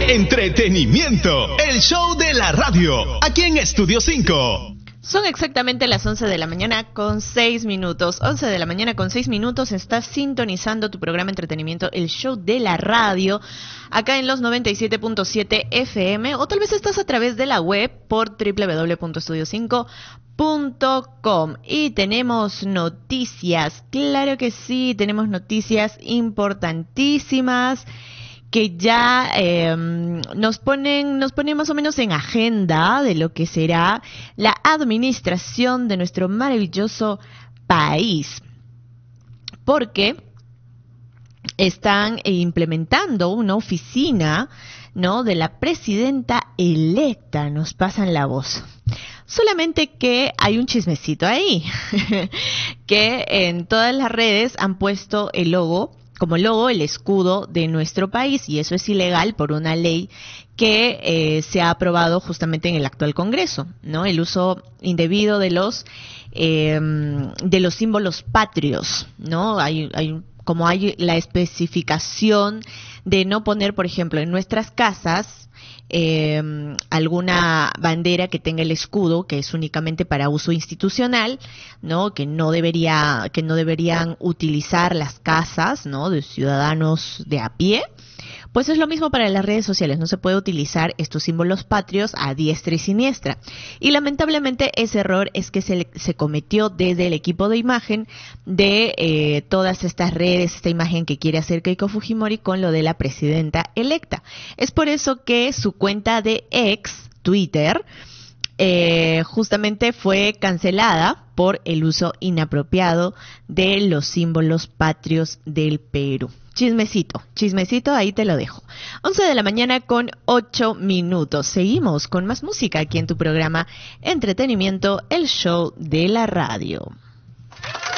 Entretenimiento, el show de la radio, aquí en Estudio 5. Son exactamente las 11 de la mañana con 6 minutos. 11 de la mañana con 6 minutos, estás sintonizando tu programa Entretenimiento, el show de la radio, acá en los 97.7 FM, o tal vez estás a través de la web por www.estudio5.com. Y tenemos noticias, claro que sí, tenemos noticias importantísimas que ya nos ponen más o menos en agenda de lo que será la administración de nuestro maravilloso país, porque están implementando una oficina, ¿no?, de la presidenta electa. Nos pasan la voz. Solamente que hay un chismecito ahí, que en todas las redes han puesto el logo, como logo, el escudo de nuestro país, y eso es ilegal por una ley que se ha aprobado justamente en el actual Congreso, ¿no? El uso indebido de los símbolos patrios, ¿no? Hay la especificación de no poner, por ejemplo, en nuestras casas alguna bandera que tenga el escudo, que es únicamente para uso institucional, ¿no? Que no deberían utilizar las casas, ¿no?, de ciudadanos de a pie. Pues es lo mismo para las redes sociales, no se puede utilizar estos símbolos patrios a diestra y siniestra. Y lamentablemente ese error es que se cometió desde el equipo de imagen de todas estas redes, esta imagen que quiere hacer Keiko Fujimori con lo de la presidenta electa. Es por eso que su cuenta de ex, Twitter, justamente fue cancelada por el uso inapropiado de los símbolos patrios del Perú. Chismecito, ahí te lo dejo. 11 de la mañana con 8 minutos. Seguimos con más música aquí en tu programa Entretenimiento, el show de la radio.